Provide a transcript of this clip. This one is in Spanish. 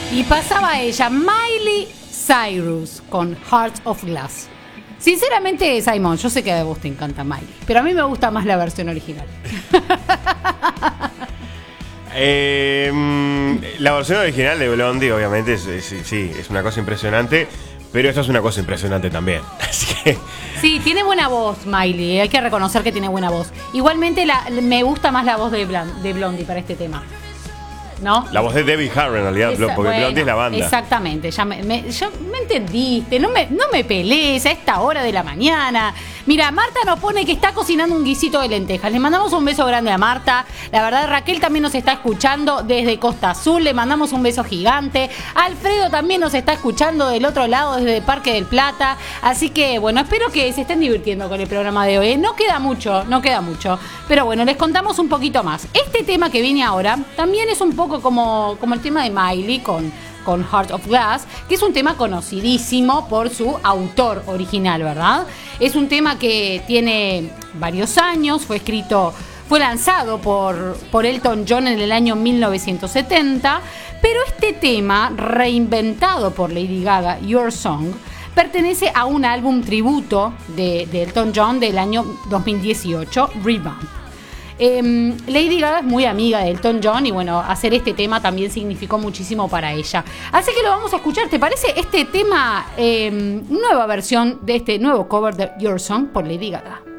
Y pasaba ella, Miley Cyrus, con Heart of Glass. Sinceramente, Simon, yo sé que a vos te encanta Miley, pero a mí me gusta más la versión original. La versión original de Blondie, obviamente, sí, es una cosa impresionante, pero esta es una cosa impresionante también. Así que... Sí, tiene buena voz Miley, hay que reconocer que tiene buena voz. Igualmente me gusta más la voz de Blondie para este tema, ¿no? La voz de Debbie Harry, en realidad, porque Blondie es la banda. Exactamente, ya me entendiste, no me pelees a esta hora de la mañana. Mira, Marta nos pone que está cocinando un guisito de lentejas. Le mandamos un beso grande a Marta. La verdad, Raquel también nos está escuchando desde Costa Azul. Le mandamos un beso gigante. Alfredo también nos está escuchando del otro lado, desde Parque del Plata. Así que, bueno, espero que se estén divirtiendo con el programa de hoy. No queda mucho. Pero bueno, les contamos un poquito más. Este tema que viene ahora también es un poco como el tema de Miley con Heart of Glass, que es un tema conocidísimo por su autor original, ¿verdad? Es un tema que tiene varios años, fue lanzado por Elton John en el año 1970, pero este tema, reinventado por Lady Gaga, Your Song, pertenece a un álbum tributo de Elton John del año 2018, Revamp. Lady Gaga es muy amiga de Elton John y bueno, hacer este tema también significó muchísimo para ella. Así que lo vamos a escuchar, ¿te parece? Este tema, nueva versión de este nuevo cover de Your Song por Lady Gaga.